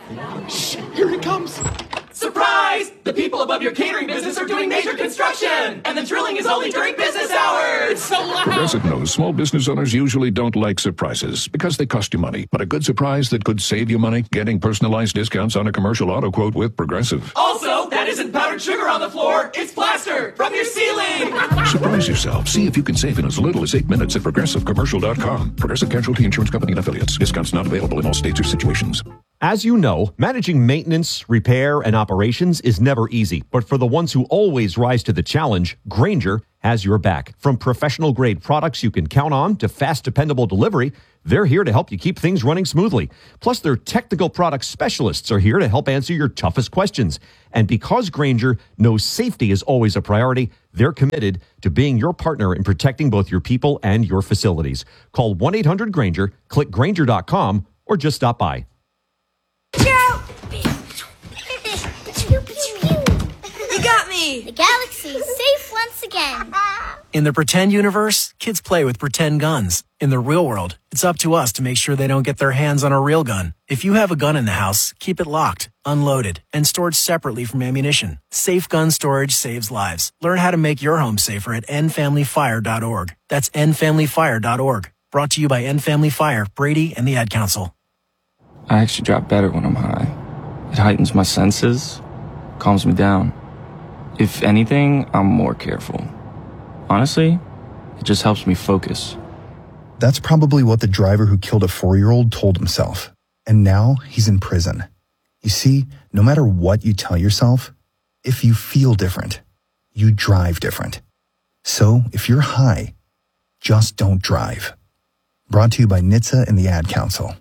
Shh, here it comes. Surprise! The people above your catering business are doing major construction, and the drilling is only during business hours. It's so loud. Progressive knows small business owners usually don't like surprises because they cost you money. But a good surprise that could save you money? Getting personalized discounts on a commercial auto quote with Progressive. Also, that isn't powdered sugar on the floor. It's plaster from your ceiling. Surprise yourself. See if you can save in as little as 8 minutes at progressivecommercial.com. Progressive Casualty Insurance Company and Affiliates. Discounts not available in all states or situations. As you know, managing maintenance, repair, and operations is never easy. But for the ones who always rise to the challenge, Grainger has your back. From professional-grade products you can count on to fast, dependable delivery, they're here to help you keep things running smoothly. Plus, their technical product specialists are here to help answer your toughest questions. And because Grainger knows safety is always a priority, they're committed to being your partner in protecting both your people and your facilities. Call 1-800-GRAINGER, click Grainger.com, or just stop by. You got me! The galaxy is safe once again. In the pretend universe, kids play with pretend guns. In the real world, it's up to us to make sure they don't get their hands on a real gun. If you have a gun in the house, keep it locked, unloaded, and stored separately from ammunition. Safe gun storage saves lives. Learn how to make your home safer at endfamilyfire.org. That's endfamilyfire.org. Brought to you by End Family Fire, Brady, and the Ad Council. I actually drop better when I'm high. It heightens my senses, calms me down. If anything, I'm more careful. Honestly, it just helps me focus. That's probably what the driver who killed a 4-year-old told himself. And now he's in prison. You see, no matter what you tell yourself, if you feel different, you drive different. So if you're high, just don't drive. Brought to you by NHTSA and the Ad Council.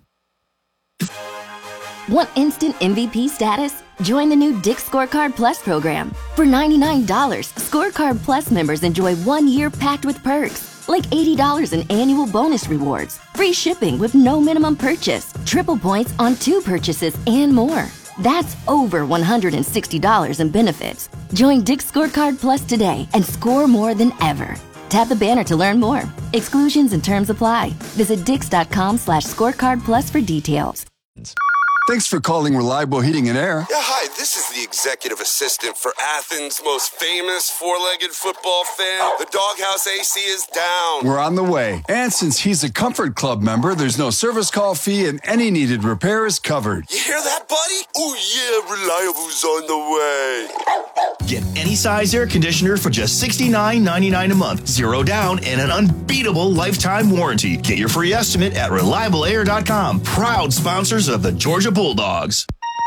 Want instant MVP status? Join the new Dick's Scorecard Plus program. For $99, Scorecard Plus members enjoy 1 year packed with perks, like $80 in annual bonus rewards, free shipping with no minimum purchase, triple points on 2 purchases, and more. That's over $160 in benefits. Join Dick's Scorecard Plus today and score more than ever. Tap the banner to learn more. Exclusions and terms apply. Visit dix.com/scorecard plus for details. Thanks for calling Reliable Heating and Air. Yeah, hi, this is the executive assistant for Athens' most famous four-legged football fan. The Doghouse AC is down. We're on the way. And since he's a Comfort Club member, there's no service call fee and any needed repair is covered. You hear that, buddy? Oh, yeah, Reliable's on the way. Get any size air conditioner for just $69.99 a month. 0 down and an unbeatable lifetime warranty. Get your free estimate at ReliableAir.com. Proud sponsors of the Georgia Bulldogs.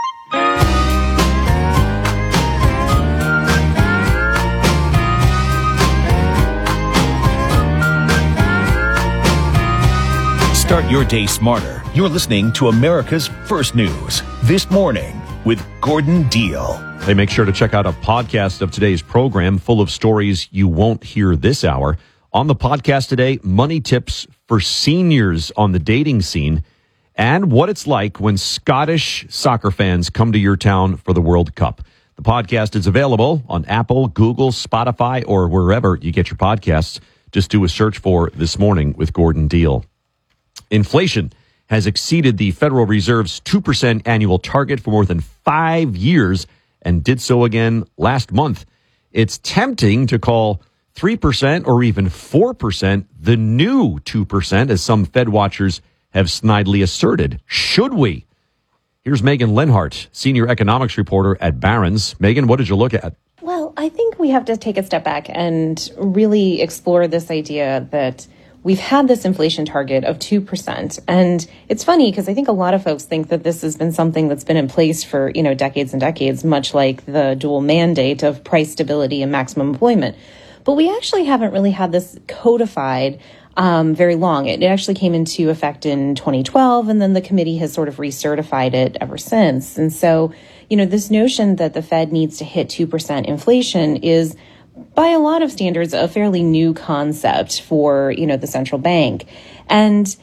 Start your day smarter. You're listening to America's First News This Morning with Gordon Deal. Hey, make sure to check out a podcast of today's program full of stories you won't hear this hour. On the podcast today, money tips for seniors on the dating scene and what it's like when Scottish soccer fans come to your town for the World Cup. The podcast is available on Apple, Google, Spotify, or wherever you get your podcasts. Just do a search for This Morning with Gordon Deal. Inflation has exceeded the Federal Reserve's 2% annual target for more than 5 years and did so again last month. It's tempting to call 3% or even 4% the new 2%, as some Fed watchers have snidely asserted. Should we? Here's Megan Lenhart, senior economics reporter at Barron's. Megan, what did you look at? Well, I think we have to take a step back and really explore this idea that we've had this inflation target of 2%. And it's funny because I think a lot of folks think that this has been something that's been in place for, decades and decades, much like the dual mandate of price stability and maximum employment. But we actually haven't really had this codified very long. It actually came into effect in 2012, and then the committee has sort of recertified it ever since. And so, this notion that the Fed needs to hit 2% inflation is, by a lot of standards, a fairly new concept for, the central bank. And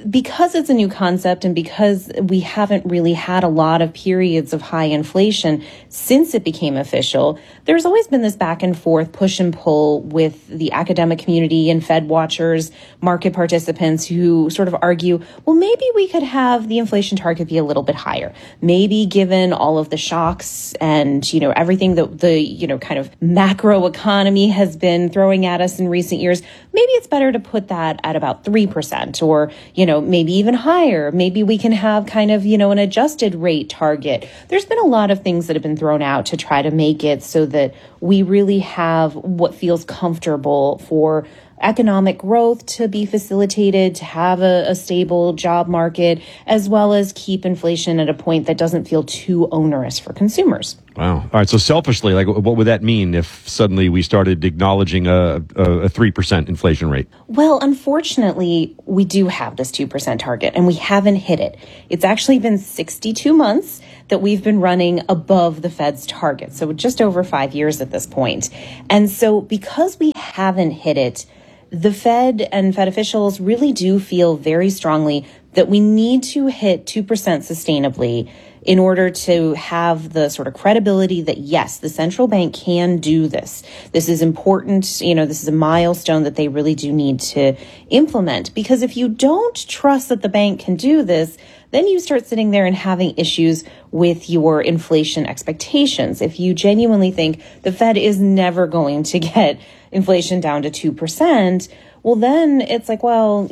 because it's a new concept and because we haven't really had a lot of periods of high inflation since it became official, there's always been this back and forth push and pull with the academic community and Fed watchers, market participants who sort of argue, well, maybe we could have the inflation target be a little bit higher. Maybe given all of the shocks and, everything that the, kind of macro economy has been throwing at us in recent years, maybe it's better to put that at about 3% or, maybe even higher. Maybe we can have kind of, an adjusted rate target. There's been a lot of things that have been thrown out to try to make it so that we really have what feels comfortable for economic growth to be facilitated, to have a stable job market, as well as keep inflation at a point that doesn't feel too onerous for consumers. Wow. All right. So selfishly, what would that mean if suddenly we started acknowledging a 3% inflation rate? Well, unfortunately, we do have this 2% target and we haven't hit it. It's actually been 62 months that we've been running above the Fed's target. So just over 5 years at this point. And so because we haven't hit it, the Fed and Fed officials really do feel very strongly that we need to hit 2% sustainably in order to have the sort of credibility that, yes, the central bank can do this. This is important. This is a milestone that they really do need to implement. Because if you don't trust that the bank can do this, then you start sitting there and having issues with your inflation expectations. If you genuinely think the Fed is never going to get inflation down to 2%, well, then it's like, well,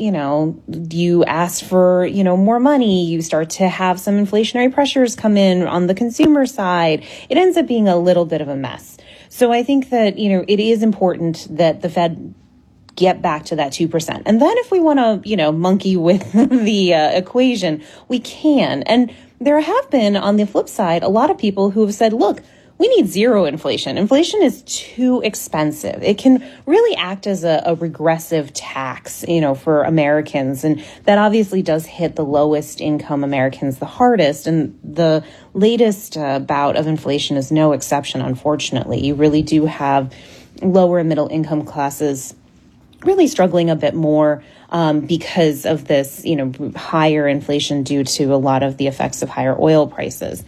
you ask for, more money. You start to have some inflationary pressures come in on the consumer side. It ends up being a little bit of a mess. So I think that, it is important that the Fed get back to that 2%. And then if we want to, monkey with the equation, we can. And there have been, on the flip side, a lot of people who have said, look, we need zero inflation. Inflation is too expensive. It can really act as a regressive tax, for Americans. And that obviously does hit the lowest income Americans the hardest. And the latest bout of inflation is no exception, unfortunately. You really do have lower and middle income classes really struggling a bit more because of this, higher inflation due to a lot of the effects of higher oil prices.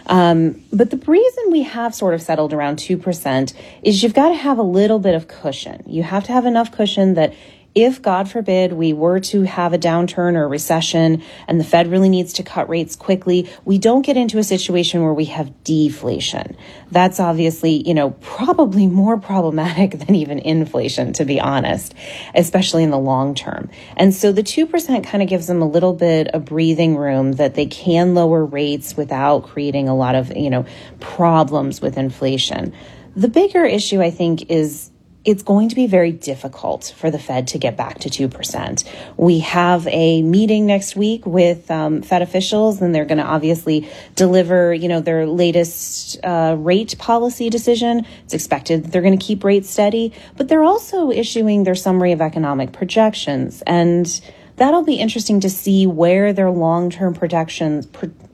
But the reason we have sort of settled around 2% is you've got to have a little bit of cushion. You have to have enough cushion that if, God forbid, we were to have a downturn or a recession and the Fed really needs to cut rates quickly, we don't get into a situation where we have deflation. That's obviously, probably more problematic than even inflation, to be honest, especially in the long term. And so the 2% kind of gives them a little bit of breathing room that they can lower rates without creating a lot of, problems with inflation. The bigger issue, I think, is it's going to be very difficult for the Fed to get back to 2%. We have a meeting next week with Fed officials, and they're going to obviously deliver, their latest rate policy decision. It's expected that they're going to keep rates steady, but they're also issuing their summary of economic projections. And that'll be interesting to see where their long-term projections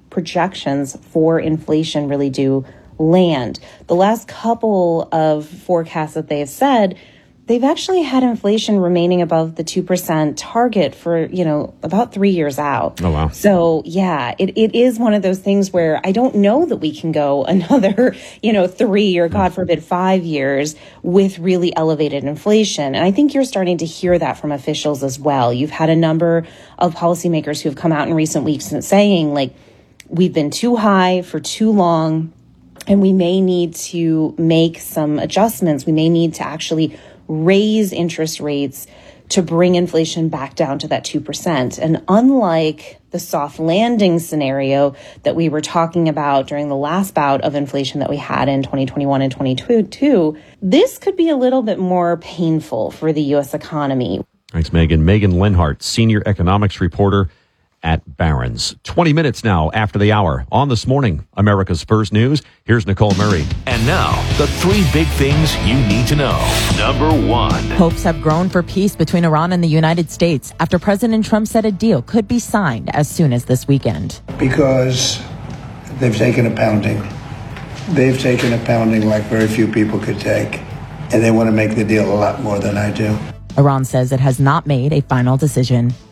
for inflation really do land. The last couple of forecasts that they have said, they've actually had inflation remaining above the 2% target for, about 3 years out. Oh, wow. So, yeah, it is one of those things where I don't know that we can go another, 3 or, God forbid, 5 years with really elevated inflation. And I think you're starting to hear that from officials as well. You've had a number of policymakers who have come out in recent weeks and saying, we've been too high for too long, and we may need to make some adjustments. We may need to actually raise interest rates to bring inflation back down to that 2%. And unlike the soft landing scenario that we were talking about during the last bout of inflation that we had in 2021 and 2022, this could be a little bit more painful for the U.S. economy. Thanks, Megan. Megan Lenhart, senior economics reporter at Barron's. 20 minutes now after the hour on This Morning, America's First News. Here's Nicole Murray. And now, the 3 big things you need to know. Number 1. Hopes have grown for peace between Iran and the United States after President Trump said a deal could be signed as soon as this weekend. Because they've taken a pounding. They've taken a pounding like very few people could take. And they want to make the deal a lot more than I do. Iran says it has not made a final decision.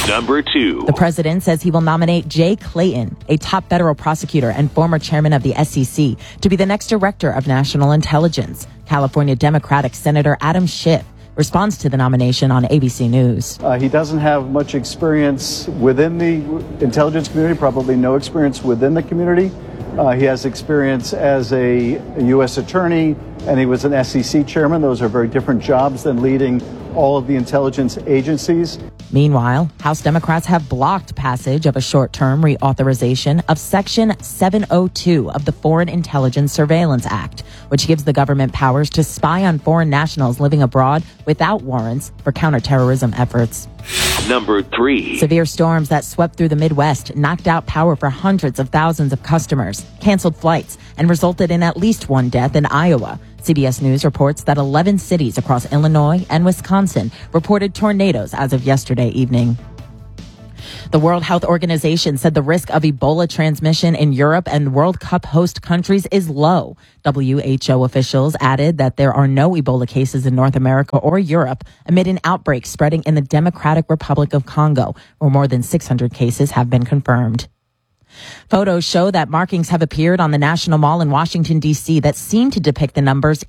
Number 2. The president says he will nominate Jay Clayton, a top federal prosecutor and former chairman of the SEC, to be the next director of national intelligence. California Democratic Senator Adam Schiff responds to the nomination on ABC News. He doesn't have much experience within the intelligence community, probably no experience within the community. He has experience as a U.S. attorney, and he was an SEC chairman. Those are very different jobs than leading all of the intelligence agencies. Meanwhile, House Democrats have blocked passage of a short-term reauthorization of Section 702 of the Foreign Intelligence Surveillance Act, which gives the government powers to spy on foreign nationals living abroad without warrants for counterterrorism efforts. Number 3. Severe storms that swept through the Midwest knocked out power for hundreds of thousands of customers, canceled flights, and resulted in at least one death in Iowa. CBS News reports that 11 cities across Illinois and Wisconsin reported tornadoes as of yesterday evening. The World Health Organization said the risk of Ebola transmission in Europe and World Cup host countries is low. WHO officials added that there are no Ebola cases in North America or Europe amid an outbreak spreading in the Democratic Republic of Congo, where more than 600 cases have been confirmed. Photos show that markings have appeared on the National Mall in Washington, D.C. that seem to depict the numbers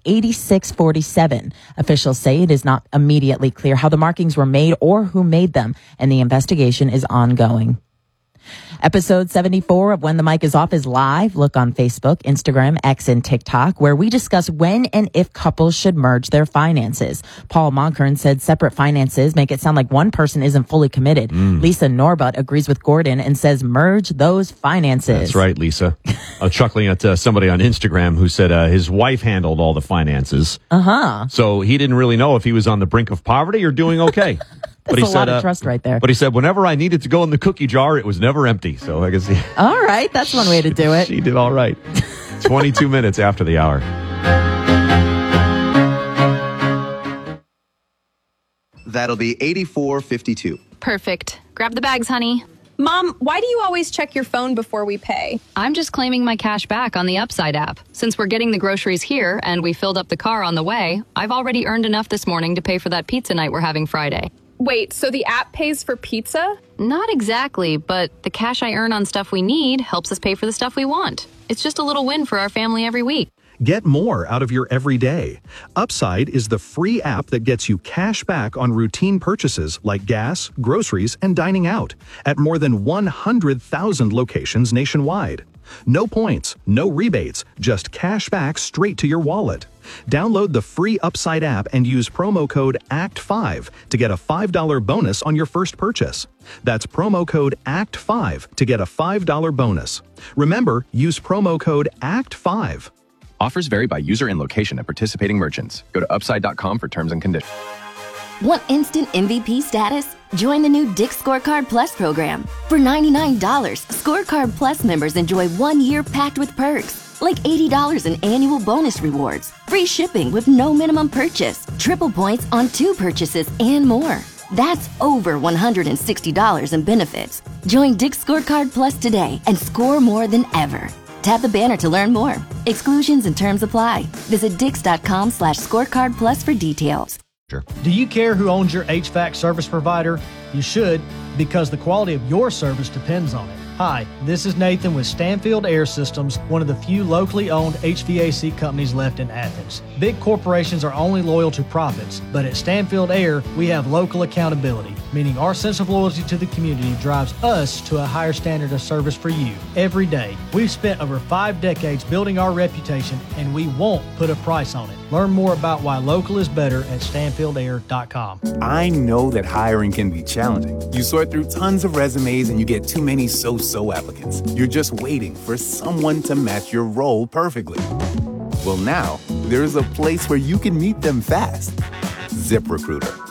8647. Officials say it is not immediately clear how the markings were made or who made them, and the investigation is ongoing. Episode 74 of When the Mic is Off is live. Look on Facebook, Instagram, X, and TikTok, where we discuss when and if couples should merge their finances. Paul Monkern said separate finances make it sound like one person isn't fully committed. Lisa Norbut agrees with Gordon and says merge those finances. That's right, Lisa. Chuckling at somebody on Instagram who said his wife handled all the finances. So he didn't really know if he was on the brink of poverty or doing okay. That's a lot of trust right there. But he said whenever I needed to go in the cookie jar, it was never empty. So I guess all right, that's one way to do it. She did all right. 22 minutes after the hour. That'll be $84.52. Perfect. Grab the bags, honey. Mom, why do you always check your phone before we pay? I'm just claiming my cash back on the Upside app. Since we're getting the groceries here and we filled up the car on the way, I've already earned enough this morning to pay for that pizza night we're having Friday. Wait, so the app pays for pizza? Not exactly, but the cash I earn on stuff we need helps us pay for the stuff we want. It's just a little win for our family every week. Get more out of your everyday. Upside is the free app that gets you cash back on routine purchases like gas, groceries, and dining out at more than 100,000 locations nationwide. No points, no rebates, just cash back straight to your wallet. Download the free Upside app and use promo code ACT5 to get a $5 bonus on your first purchase. That's promo code ACT5 to get a $5 bonus. Remember, use promo code ACT5. Offers vary by user and location at participating merchants. Go to upside.com for terms and conditions. Want instant MVP status? Join the new Dick's Scorecard Plus program. For $99, Scorecard Plus members enjoy 1 year packed with perks, like $80 in annual bonus rewards, free shipping with no minimum purchase, triple points on 2 purchases, and more. That's over $160 in benefits. Join Dick's Scorecard Plus today and score more than ever. Tap the banner to learn more. Exclusions and terms apply. Visit Dix.com/scorecard plus for details. Do you care who owns your HVAC service provider? You should, because the quality of your service depends on it. Hi, this is Nathan with Stanfield Air Systems, one of the few locally owned HVAC companies left in Athens. Big corporations are only loyal to profits, but at Stanfield Air, we have local accountability, meaning our sense of loyalty to the community drives us to a higher standard of service for you every day. We've spent over 5 decades building our reputation, and we won't put a price on it. Learn more about why local is better at StanfieldAir.com. I know that hiring can be challenging. You sort through tons of resumes and you get too many so-so applicants. You're just waiting for someone to match your role perfectly. Well, now, there's a place where you can meet them fast. ZipRecruiter.